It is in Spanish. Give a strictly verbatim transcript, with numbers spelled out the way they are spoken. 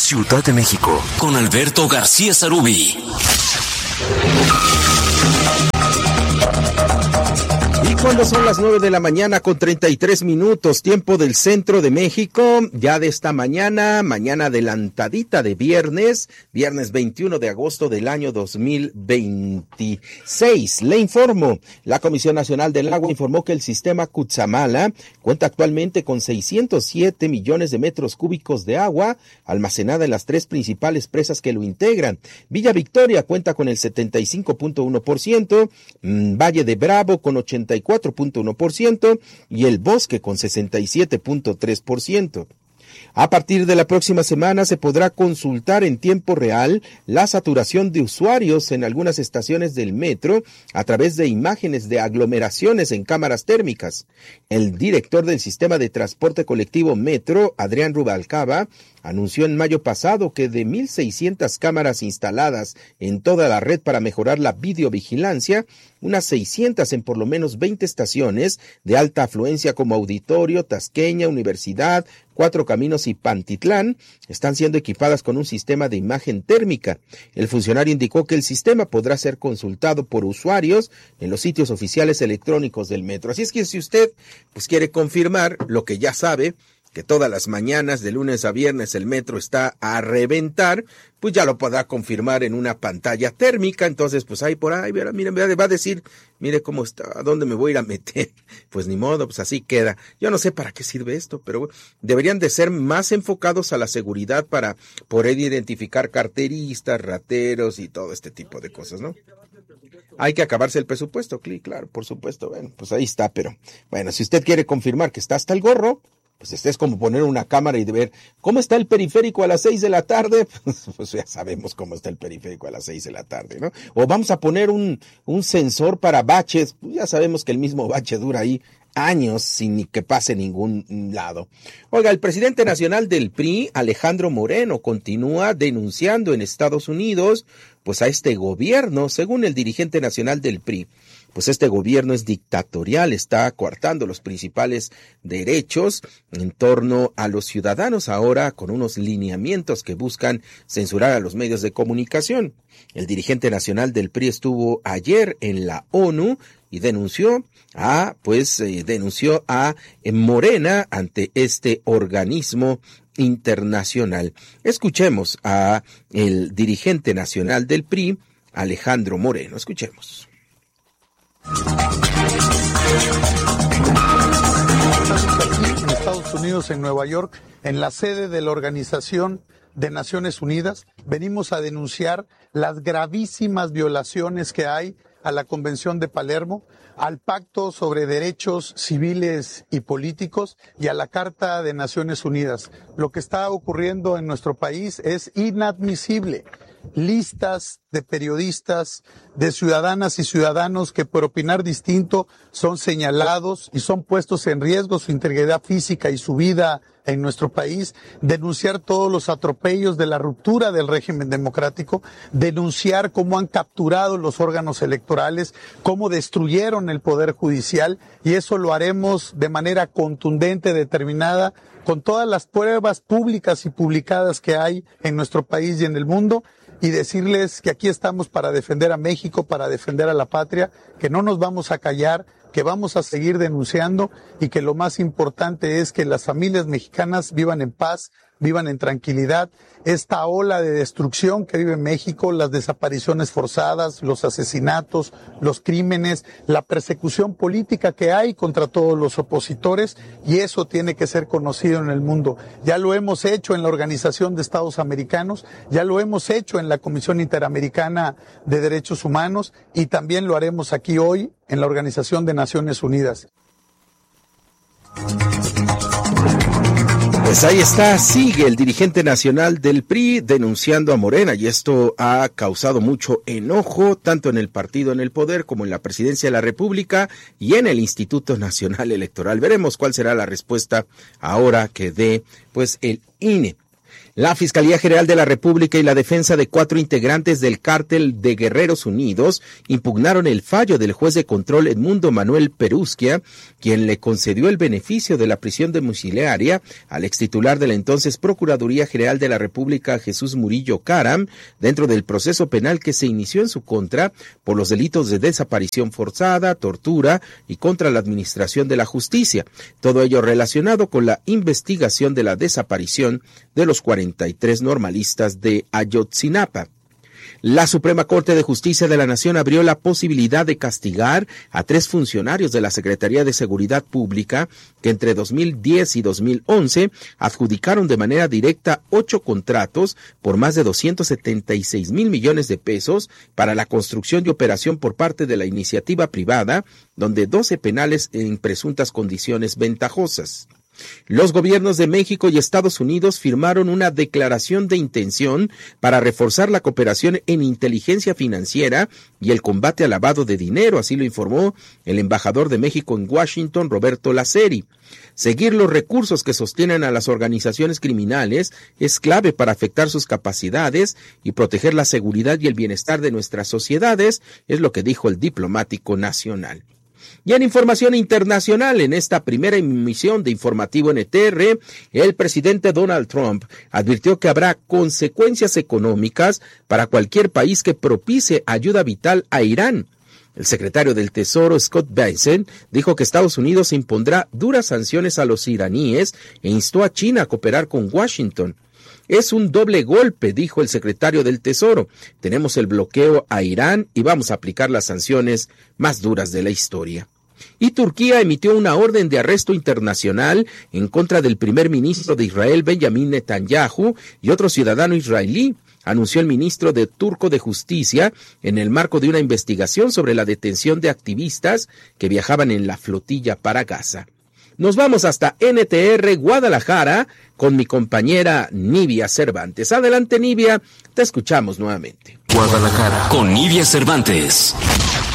Ciudad de México, con Alberto García Sarubí. Y cuando son las nueve de la mañana con treinta y tres minutos, tiempo del centro de México, ya de esta mañana, mañana adelantadita de viernes, viernes veintiuno de agosto del año dos mil veintiséis. Le informo, la Comisión Nacional del Agua informó que el sistema Cutzamala cuenta actualmente con seiscientos siete millones de metros cúbicos de agua almacenada en las tres principales presas que lo integran. Villa Victoria cuenta con el setenta y cinco punto uno por ciento, Valle de Bravo con ochenta y cuatro punto uno por ciento y El Bosque con sesenta y siete punto tres por ciento. A partir de la próxima semana se podrá consultar en tiempo real la saturación de usuarios en algunas estaciones del metro a través de imágenes de aglomeraciones en cámaras térmicas. El director del sistema de transporte colectivo Metro, Adrián Rubalcaba, anunció en mayo pasado que de mil seiscientas cámaras instaladas en toda la red para mejorar la videovigilancia, unas seiscientas en por lo menos veinte estaciones de alta afluencia como Auditorio, Tasqueña, Universidad, Cuatro Caminos y Pantitlán están siendo equipadas con un sistema de imagen térmica. El funcionario indicó que el sistema podrá ser consultado por usuarios en los sitios oficiales electrónicos del metro. Así es que si usted pues quiere confirmar lo que ya sabe, que todas las mañanas de lunes a viernes el metro está a reventar, pues ya lo podrá confirmar en una pantalla térmica. Entonces pues ahí por ahí, mire, va a decir, mire cómo está, a dónde me voy a ir a meter. Pues ni modo, pues así queda. Yo no sé para qué sirve esto, pero deberían de ser más enfocados a la seguridad para poder identificar carteristas, rateros y todo este tipo de cosas, ¿no? Hay que acabarse el presupuesto, claro, por supuesto. Bueno, pues ahí está, pero bueno, si usted quiere confirmar que está hasta el gorro, pues este es como poner una cámara y de ver cómo está el periférico a las seis de la tarde, pues, pues ya sabemos cómo está el periférico a las seis de la tarde, ¿no? O vamos a poner un, un sensor para baches, pues ya sabemos que el mismo bache dura ahí años sin ni que pase ningún lado. Oiga, el presidente nacional del P R I, Alejandro Moreno, continúa denunciando en Estados Unidos pues a este gobierno. Según el dirigente nacional del P R I, pues este gobierno es dictatorial, está coartando los principales derechos en torno a los ciudadanos ahora con unos lineamientos que buscan censurar a los medios de comunicación. El dirigente nacional del P R I estuvo ayer en la ONU y denunció a, pues, eh, denunció a Morena ante este organismo internacional. Escuchemos a el dirigente nacional del P R I, Alejandro Moreno. Escuchemos. En Estados Unidos, en Nueva York, en la sede de la Organización de Naciones Unidas, venimos a denunciar las gravísimas violaciones que hay a la Convención de Palermo, al Pacto sobre Derechos Civiles y Políticos y a la Carta de Naciones Unidas. Lo que está ocurriendo en nuestro país es inadmisible. Listas de periodistas, de ciudadanas y ciudadanos que por opinar distinto son señalados y son puestos en riesgo su integridad física y su vida en nuestro país, denunciar todos los atropellos de la ruptura del régimen democrático, denunciar cómo han capturado los órganos electorales, cómo destruyeron el poder judicial, y eso lo haremos de manera contundente, determinada, con todas las pruebas públicas y publicadas que hay en nuestro país y en el mundo, y decirles que aquí estamos para defender a México, para defender a la patria, que no nos vamos a callar, que vamos a seguir denunciando y que lo más importante es que las familias mexicanas vivan en paz, vivan en tranquilidad. Esta ola de destrucción que vive México, las desapariciones forzadas, los asesinatos, los crímenes, la persecución política que hay contra todos los opositores, y eso tiene que ser conocido en el mundo. Ya lo hemos hecho en la Organización de Estados Americanos, ya lo hemos hecho en la Comisión Interamericana de Derechos Humanos y también lo haremos aquí hoy en la Organización de Naciones Unidas. Pues ahí está, sigue el dirigente nacional del P R I denunciando a Morena, y esto ha causado mucho enojo tanto en el partido en el poder como en la presidencia de la República y en el Instituto Nacional Electoral. Veremos cuál será la respuesta ahora que dé pues el I N E. La Fiscalía General de la República y la defensa de cuatro integrantes del Cártel de Guerreros Unidos impugnaron el fallo del juez de control Edmundo Manuel Perusquia, quien le concedió el beneficio de la prisión domiciliaria al extitular de la entonces Procuraduría General de la República, Jesús Murillo Caram, dentro del proceso penal que se inició en su contra por los delitos de desaparición forzada, tortura y contra la administración de la justicia. Todo ello relacionado con la investigación de la desaparición de los cuarenta y tres normalistas de Ayotzinapa. La Suprema Corte de Justicia de la Nación abrió la posibilidad de castigar a tres funcionarios de la Secretaría de Seguridad Pública que entre dos mil diez y dos mil once adjudicaron de manera directa ocho contratos por más de doscientos setenta y seis mil millones de pesos para la construcción y operación por parte de la iniciativa privada, donde doce penales en presuntas condiciones ventajosas. Los gobiernos de México y Estados Unidos firmaron una declaración de intención para reforzar la cooperación en inteligencia financiera y el combate al lavado de dinero, así lo informó el embajador de México en Washington, Roberto Laceri. Seguir los recursos que sostienen a las organizaciones criminales es clave para afectar sus capacidades y proteger la seguridad y el bienestar de nuestras sociedades, es lo que dijo el diplomático nacional. Y en información internacional, en esta primera emisión de Informativo N T R, el presidente Donald Trump advirtió que habrá consecuencias económicas para cualquier país que propicie ayuda vital a Irán. El secretario del Tesoro, Scott Bessent, dijo que Estados Unidos impondrá duras sanciones a los iraníes e instó a China a cooperar con Washington. Es un doble golpe, dijo el secretario del Tesoro. Tenemos el bloqueo a Irán y vamos a aplicar las sanciones más duras de la historia. Y Turquía emitió una orden de arresto internacional en contra del primer ministro de Israel, Benjamin Netanyahu, y otro ciudadano israelí, anunció el ministro de turco de Justicia en el marco de una investigación sobre la detención de activistas que viajaban en la flotilla para Gaza. Nos vamos hasta N T R Guadalajara con mi compañera Nivia Cervantes. Adelante, Nivia, te escuchamos nuevamente. Guadalajara con Nivia Cervantes.